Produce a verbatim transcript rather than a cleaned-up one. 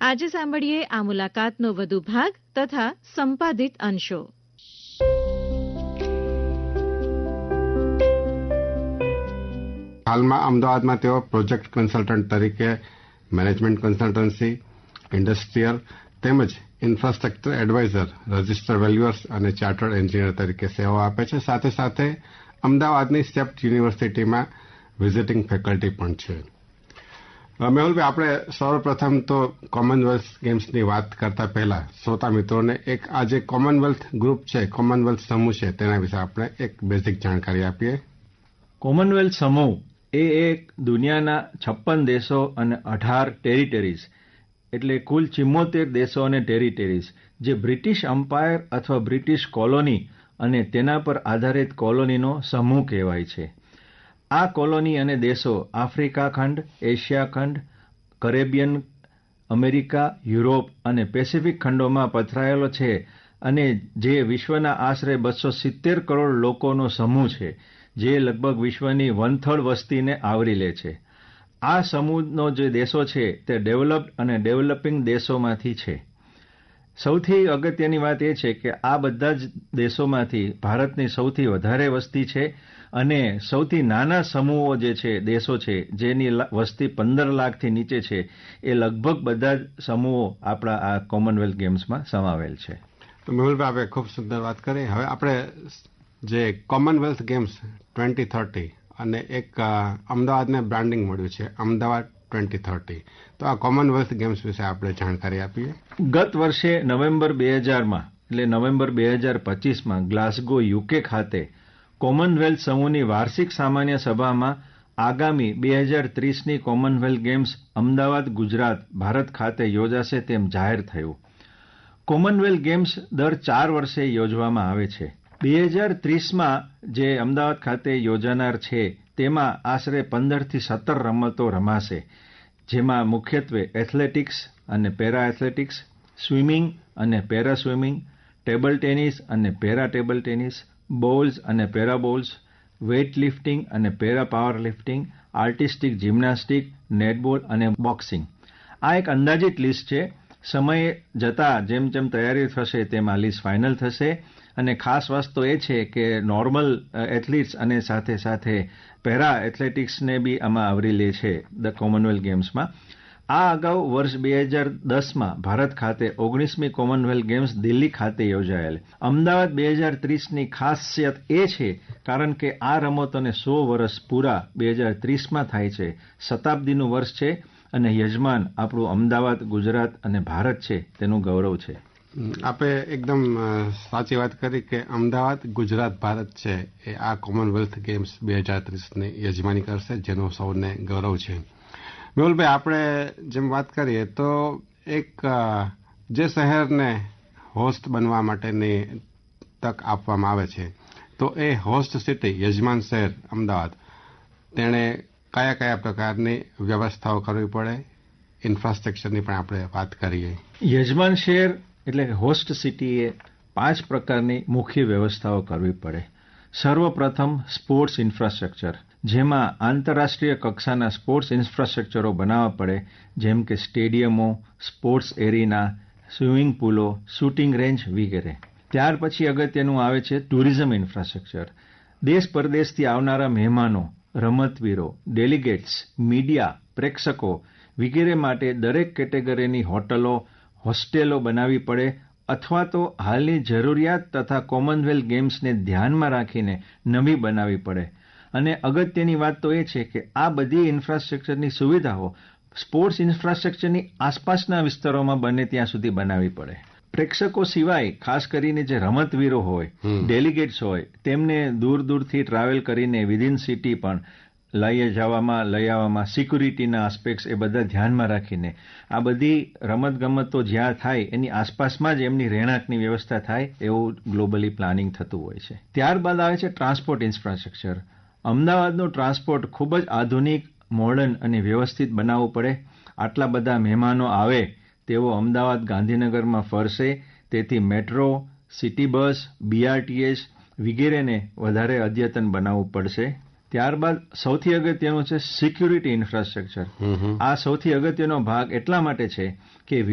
આજે સાંભળીએ આ મુલાકાતનો વધુ ભાગ તથા સંપાદિત અંશો. હાલમાં અમદાવાદમાં તેઓ પ્રોજેક્ટ કન્સલ્ટન્ટ તરીકે મેનેજમેન્ટ કન્સલ્ટન્સી, ઇન્ડસ્ટ્રીયલ તેમજ ઇન્ફ્રાસ્ટ્રક્ચર એડવાઇઝર, રજિસ્ટર વેલ્યુઅર્સ અને ચાર્ટર્ડ એન્જિનિયર તરીકે સેવાઓ આપે છે. સાથે સાથે અમદાવાદની સ્ટેટ યુનિવર્સિટીમાં વિઝિટિંગ ફેકલ્ટી પણ છે. મેહુલભાઈ, આપણે સૌપ્રથમ તો કોમનવેલ્થ ગેમ્સની વાત કરતા પહેલા શ્રોતા મિત્રોને એક આ જે કોમનવેલ્થ ગ્રુપ છે, કોમનવેલ્થ સમૂહ છે, તેના વિશે આપણે એક બેઝિક જાણકારી આપીએ. કોમનવેલ્થ સમૂહ એ એક દુનિયાના છપ્પન દેશો અને અઢાર ટેરિટરીઝ એટલે કુલ ચુમ્મોતેર દેશો અને ટેરિટરીઝ જે બ્રિટિશ અમ્પાયર અથવા બ્રિટિશ કોલોની અને તેના પર આધારિત કોલોનીનો સમૂહ કહેવાય છે. આ કોલોની અને દેશો આફ્રિકા ખંડ, એશિયા ખંડ, કરેબિયન, અમેરિકા, યુરોપ અને પેસિફિક ખંડોમાં પથરાયેલો છે અને જે વિશ્વના આશરે બસો સિત્તેર કરોડ લોકોનો સમૂહ છે, જે લગભગ વિશ્વની વન થર્ડ વસ્તીને આવરી લે છે. આ સમૂહનો જે દેશો છે તે ડેવલપ્ડ અને ડેવલપિંગ દેશોમાંથી છે. સૌથી અગત્યની વાત એ છે કે આ બધા જ દેશોમાંથી ભારતની સૌથી વધારે વસ્તી છે અને સૌથી નાના સમૂહો જે છે, દેશો છે, જેની વસ્તી પંદર લાખથી નીચે છે, એ લગભગ બધા જ સમૂહો આપણા આ કોમનવેલ્થ ગેમ્સમાં સમાવેલ છે. મેહુલભાઈ, આપણે ખૂબ સુંદર વાત કરી. હવે આપણે જે કોમનવેલ્થ ગેમ્સ ટ્વેન્ટી થર્ટી અને એક અમદાવાદને બ્રાન્ડિંગ મળ્યું છે અમદાવાદ ટ્વેન્ટી થર્ટી, તો આ કોમનવેલ્થ ગેમ્સ વિશે આપણે જાણકારી આપીએ. ગત વર્ષે નવેમ્બર બે હજારમાં એટલે નવેમ્બર બે હજાર પચીસમાં ગ્લાસગો યુકે ખાતે કોમનવેલ્થ સમૂહની વાર્ષિક સામાન્ય સભામાં આગામી બે હજાર ત્રીસની કોમનવેલ્થ ગેમ્સ અમદાવાદ, ગુજરાત, ભારત ખાતે યોજાશે તેમ જાહેર થયું. કોમનવેલ્થ ગેમ્સ દર ચાર વર્ષે યોજવામાં આવે છે. બે હજાર ત્રીસમાં જે અમદાવાદ ખાતે યોજાનાર છે તેમાં આશરે પંદરથી સત્તર રમતો રમાશે, જેમાં મુખ્યત્વે એથ્લેટિક્સ અને પેરા એથ્લેટિક્સ, સ્વિમિંગ અને પેરા સ્વિમિંગ, ટેબલ ટેનિસ અને પેરા ટેબલ ટેનિસ, બોલ્સ અને પેરા બોલ્સ, વેઇટ લિફ્ટિંગ અને para power lifting, artistic gymnastic, netball અને બોક્સિંગ. આ એક અંદાજિત લિસ્ટ છે. સમય જતાં જેમ જેમ તૈયારી થશે તેમ આ લિસ્ટ ફાઇનલ થશે અને ખાસ વસ્તુ એ છે કે નોર્મલ એથ્લીટ્સ અને સાથે સાથે પેરા એથ્લેટિક્સને બી આમાં આવરી લે છે ધ કોમનવેલ્થ ગેમ્સમાં. આ અગાઉ વર્ષ બે હજાર દસમાં ભારત ખાતે ઓગણીસમી કોમનવેલ્થ ગેમ્સ દિલ્હી ખાતે યોજાયેલ. અમદાવાદ બે હજાર ત્રીસની ખાસિયત એ છે કારણ કે આ રમતોને સો વર્ષ પૂરા બે હજાર ત્રીસમાં થાય છે. શતાબ્દીનું વર્ષ છે અને યજમાન આપણું અમદાવાદ, ગુજરાત અને ભારત છે તેનું ગૌરવ છે. આપણે એકદમ સાચી વાત કરી કે અમદાવાદ, ગુજરાત, ભારત છે એ આ કોમનવેલ્થ ગેમ્સ બે હજાર ત્રીસની યજમાની કરશે, જેનું સૌને ગૌરવ છે. મેહુલભાઈ, આપણે જેમ વાત કરીએ તો એક જે શહેરને હોસ્ટ બનવા માટેની તક આપવામાં આવે છે, તો એ હોસ્ટ સિટી, યજમાન શહેર અમદાવાદ, તેણે કયા કયા પ્રકારની વ્યવસ્થાઓ કરવી પડે, ઇન્ફ્રાસ્ટ્રક્ચરની પણ આપણે વાત કરીએ. યજમાન શહેર એટલે હોસ્ટ સિટીએ પાંચ પ્રકારની મુખ્ય વ્યવસ્થાઓ કરવી પડે. સર્વપ્રથમ સ્પોર્ટ્સ ઇન્ફ્રાસ્ટ્રક્ચર, જેમાં આંતરરાષ્ટ્રીય કક્ષાના સ્પોર્ટ્સ ઇન્ફ્રાસ્ટ્રક્ચરો બનાવવા પડે, જેમ કે સ્ટેડિયમો, sports Arena, swimming પુલો, shooting range વગેરે. ત્યાર પછી અગત્યનું આવે છે ટુરિઝમ ઇન્ફ્રાસ્ટ્રક્ચર. દેશ પરદેશથી આવનારા મહેમાનો, રમતવીરો, ડેલિગેટ્સ, મીડિયા, પ્રેક્ષકો વગેરે માટે દરેક કેટેગરીની હોટલો, હોસ્ટેલો બનાવવી પડે અથવા તો હાલની જરૂરિયાત તથા કોમનવેલ્થ ગેમ્સને ધ્યાનમાં રાખીને નવી બનાવવી પડે. અને અગત્યની વાત તો એ છે કે આ બધી ઇન્ફ્રાસ્ટ્રક્ચરની સુવિધાઓ સ્પોર્ટ્સ ઇન્ફ્રાસ્ટ્રક્ચરની આસપાસના વિસ્તારોમાં બને ત્યાં સુધી બનાવવી પડે. પ્રેક્ષકો સિવાય ખાસ કરીને જે રમતવીરો હોય, ડેલિગેટ્સ હોય, તેમને દૂર દૂરથી ટ્રાવેલ કરીને વિધિન સિટી પણ લઈ જવામાં, લઈ આવવામાં, સિક્યુરિટીના આસ્પેક્ટ્સ એ બધા ધ્યાનમાં રાખીને આ બધી રમતગમતો જ્યાં થાય એની આસપાસમાં જ એમની રહેણાંકની વ્યવસ્થા થાય એવું ગ્લોબલી પ્લાનિંગ થતું હોય છે. ત્યારબાદ આવે છે ટ્રાન્સપોર્ટ ઇન્ફ્રાસ્ટ્રક્ચર. અમદાવાદનું ટ્રાન્સપોર્ટ ખૂબ જ આધુનિક, મોડર્ન અને વ્યવસ્થિત બનાવવું પડે. આટલા બધા મહેમાનો આવે તેઓ અમદાવાદ, ગાંધીનગરમાં ફરશે, તેથી મેટ્રો, સિટી બસ, બીઆરટીએસ વગેરેને વધારે અદ્યતન બનાવવું પડશે. ત્યારબાદ સૌથી અગત્યનું છે સિક્યુરિટી ઇન્ફ્રાસ્ટ્રક્ચર. આ સૌથી અગત્યનો ભાગ એટલા માટે છે કે